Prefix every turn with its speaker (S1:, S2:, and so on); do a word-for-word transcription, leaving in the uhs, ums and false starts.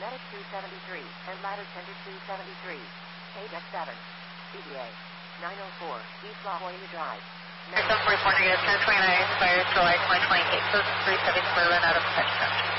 S1: Atlantic two seventy-three, and ladder center two seventy-three. K D X seven. C D A. nine oh four, East La Jolla Drive.
S2: seven forty-four negative ten twenty-nine, fire to like one twenty-eight, close three seventy-four, run out of touchdown.